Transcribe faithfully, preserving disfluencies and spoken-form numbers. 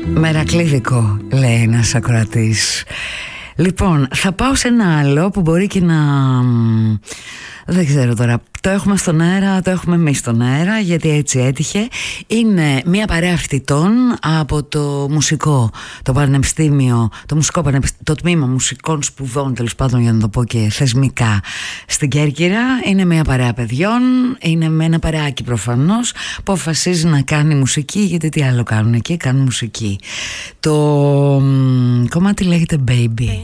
Μερακλείδικο, λέει ένας ακροατής. Λοιπόν, θα πάω σε ένα άλλο που μπορεί και να... Δεν ξέρω τώρα, το έχουμε στον αέρα, το έχουμε εμείς στον αέρα, γιατί έτσι έτυχε. Είναι μια παρέα φοιτητών από το μουσικό, το πανεπιστήμιο, το μουσικό πανεπιστήμιο, το τμήμα μουσικών σπουδών, τέλος πάντων, για να το πω και θεσμικά, στην Κέρκυρα. Είναι μια παρέα παιδιών, είναι με ένα παρεάκι προφανώς, που αποφασίζει να κάνει μουσική, γιατί τι άλλο κάνουν εκεί, κάνουν μουσική. Το κομμάτι λέγεται Baby.